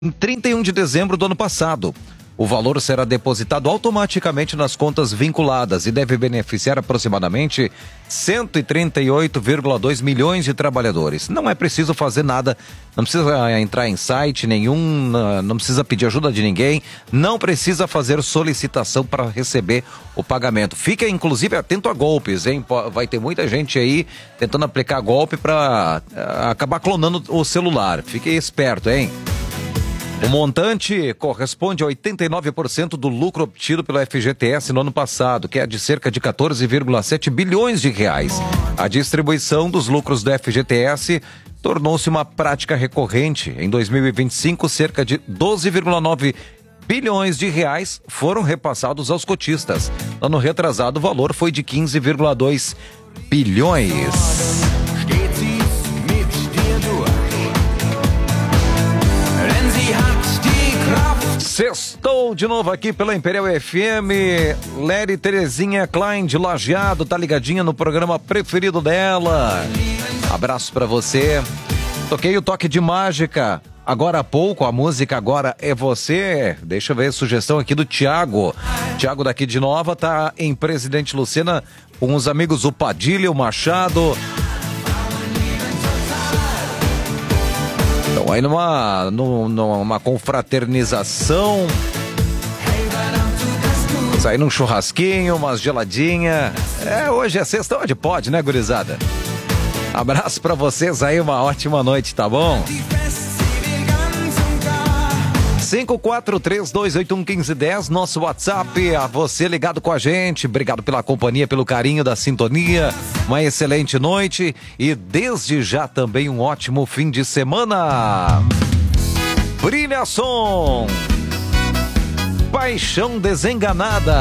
em 31 de dezembro do ano passado. O valor será depositado automaticamente nas contas vinculadas e deve beneficiar aproximadamente 138,2 milhões de trabalhadores. Não é preciso fazer nada, não precisa entrar em site nenhum, não precisa pedir ajuda de ninguém, não precisa fazer solicitação para receber o pagamento. Fica, inclusive, atento a golpes, hein? Vai ter muita gente aí tentando aplicar golpe para acabar clonando o celular. Fique esperto, hein? O montante corresponde a 89% do lucro obtido pelo FGTS no ano passado, que é de cerca de 14,7 bilhões de reais. A distribuição dos lucros do FGTS tornou-se uma prática recorrente. Em 2025, cerca de 12,9 bilhões de reais foram repassados aos cotistas. No ano retrasado, o valor foi de 15,2 bilhões. Sextou de novo aqui pela Imperial FM. Lery Terezinha Klein de Lajeado tá ligadinha no programa preferido dela. Abraço pra você. Toquei o Toque de Mágica agora há pouco, a música Agora é Você. Deixa eu ver a sugestão aqui do Tiago. Tiago daqui de Nova tá em Presidente Lucena com os amigos o Padilha, o Machado. Então aí numa confraternização, sair num churrasquinho, umas geladinha. Hoje é sexta, onde pode, né, gurizada? Abraço pra vocês aí, uma ótima noite, tá bom? 5432811510, nosso WhatsApp, a você ligado com a gente, obrigado pela companhia, pelo carinho da sintonia, uma excelente noite e desde já também um ótimo fim de semana. Brilha som, Paixão Desenganada.